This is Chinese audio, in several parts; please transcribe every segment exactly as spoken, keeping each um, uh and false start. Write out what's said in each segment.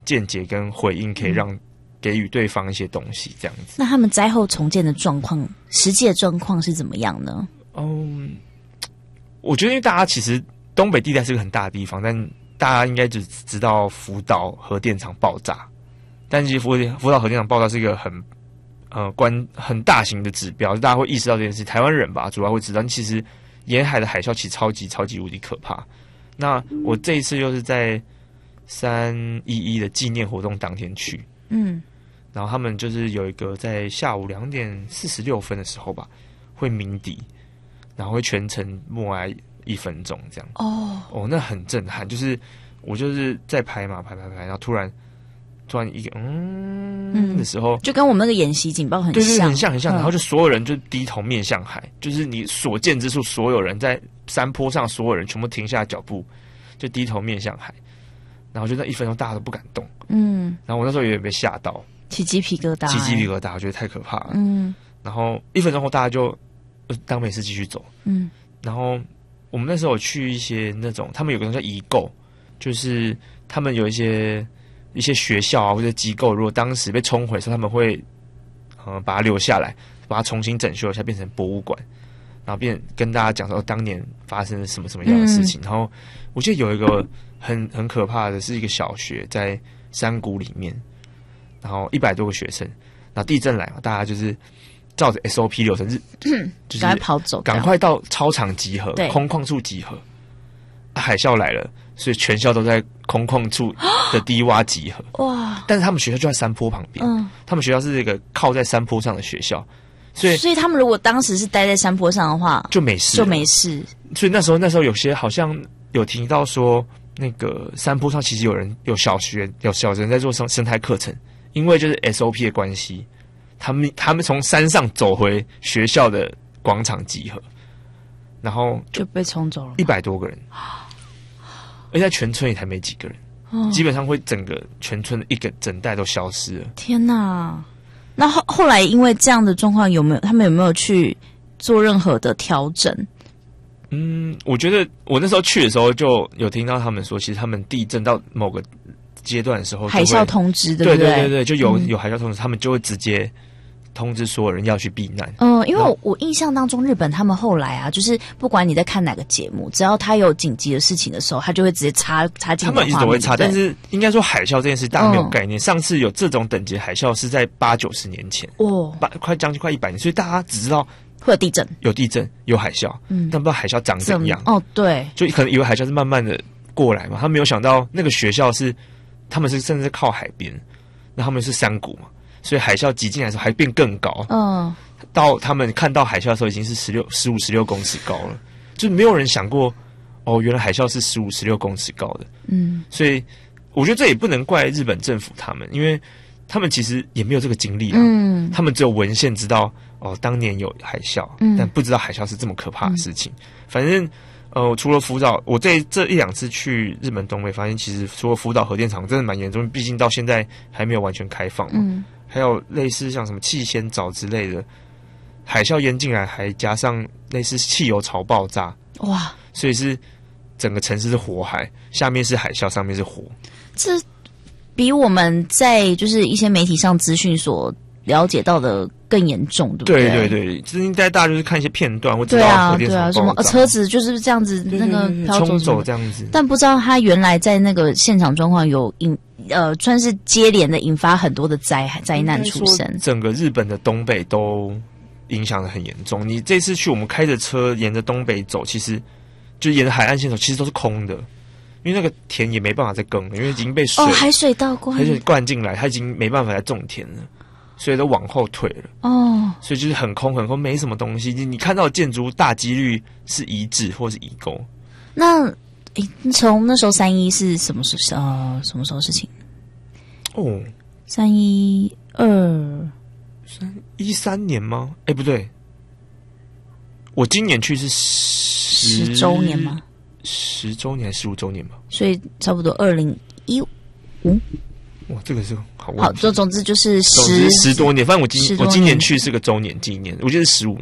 见解跟回应，可以让给予对方一些东西，这样子。 那他们灾后重建的状况，实际的状况是怎么样呢？ 嗯，我觉得因为大家其实东北地带是个很大的地方，但大家应该只知道福岛核电厂爆炸，但其实福福岛核电厂爆炸是一个很呃关很大型的指标，大家会意识到这件事。台湾人吧，主要会知道，其实沿海的海啸其实超级超级无敌可怕。那我这一次又是在三一一的纪念活动当天去，嗯，然后他们就是有一个在下午两点四十六分的时候吧，会鸣笛，然后会全程默哀一分钟这样。哦哦，那很震撼，就是我就是在拍嘛，拍拍拍，然后突然突然一个嗯嗯的时候， 就跟我们那个演习警报很像， 对对对，很像很像。嗯、然后就所有人就低头面向海，就是你所见之处，所有人在山坡上，所有人全部停下脚步，就低头面向海。然后就那一分钟，大家都不敢动。嗯，然后我那时候有点被吓到， 起鸡皮疙瘩、欸， 起鸡皮疙瘩，我觉得太可怕了。嗯，然后一分钟后，大家就当没事继续走。嗯，然后我们那时候有去一些那种，他们有个东西叫移构，就是他们有一些一些学校啊或者机构，如果当时被冲毁的时候，他们会呃把它留下来，把它重新整修一下，变成博物馆，然后变跟大家讲说、哦、当年发生了什么什么样的事情。嗯、然后我记得有一个。很很可怕的是一个小学在山谷里面，然后一百多个学生，然后地震来嘛，大家就是照着 S O P 流程，是、嗯、就是赶快跑走， 赶快到操场集合，空旷处集合。啊、海啸来了，所以全校都在空旷处的低洼集合。哇！但是他们学校就在山坡旁边，嗯，他们学校是一个靠在山坡上的学校，所以所以他们如果当时是待在山坡上的话， 就没事， 就没事。 所以那时候那时候有些好像有听到说。那个山坡上其实有人有小学有小人在做生生态课程，因为就是 S O P 的关系，他们他们从山上走回学校的广场集合，然后就, 就被冲走了， 一百多个人，而且全村也才没几个人，哦、基本上会整个全村的一个整代都消失了。 天哪！那后后来因为这样的状况，有没有他们有没有去做任何的调整？ 嗯，我觉得我那时候去的时候就有听到他们说，其实他们地震到某个阶段的时候， 海啸通知，对不对？ 对对对对，就有、嗯、有海啸通知，他们就会直接通知所有人要去避难。 嗯，因为我我印象当中，日本他们后来啊，就是不管你在看哪个节目，只要他有紧急的事情的时候，他就会直接插插进。 他们一直都会插，但是应该说海啸这件事大家没有概念。嗯、上次有这种等级的海啸是在八九十年前，哦，八快将近快一百年，所以大家只知道。 会有地震， 有地震，有海啸，嗯，但不知道海啸长怎样。 哦，对， 就可能以为海啸是慢慢的过来嘛，他没有想到那个学校是，他们是甚至是靠海边，那他们是山谷嘛，所以海啸挤进来的时候还变更高。嗯，到他们看到海啸的时候已经是十六、十五、十六公尺高了，就没有人想过，哦，原来海啸是十五、十六公尺高的。嗯，所以我觉得这也不能怪日本政府他们，因为他们其实也没有这个经历啊。嗯，他们只有文献知道。哦，当年有海啸，嗯、但不知道海啸是这么可怕的事情。嗯、反正，呃，除了福岛，我这这一两次去日本东北，发现其实除了福岛核电厂真的蛮严重，毕竟到现在还没有完全开放嘛。嗯、还有类似像什么气仙沼之类的，海啸淹进来，还加上类似汽油槽爆炸，哇！所以是整个城市是火海，下面是海啸，上面是火。 这比我们在就是一些媒体上资讯所了解到的更严重，对不对？ 对对对，这应该大家就是看一些片段，或知道核电厂爆炸， 什么车子就是这样子，那个飘走冲走这样子， 但不知道他原来在那个现场状况有引呃，算是接连的引发很多的灾灾难出生， 整个日本的东北都影响得很严重。你这次去，我们开着车沿着东北走，其实就沿着海岸线走，其实都是空的。因为那个田也没办法再耕了，因为已经被水哦海水倒灌， 海水灌进来，它已经没办法再种田了，所以都往后退了。哦，所以就是很空很空，没什么东西。你看到的建筑大几率是遗址或是遗构。 那诶，从那时候三一是什么时呃什么时候事情？哦，三一二三一三年吗？哎，不对，我今年去是十十周年吗？ 十周年还是十五周年吧， 所以差不多二零一五。 哇，这个是好好，就总之就是十十多年，反正我今我今年去是个周年纪念，我觉得是十五年。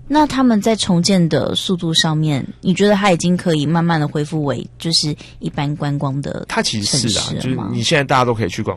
那他们在重建的速度上面，你觉得它已经可以慢慢的恢复为就是一般观光的？ 它其实是啊，就是你现在大家都可以去逛